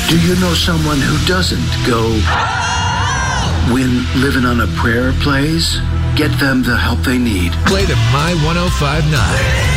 Do you know someone who doesn't go when Living on a Prayer plays? Get them the help they need. Play to My 105.9.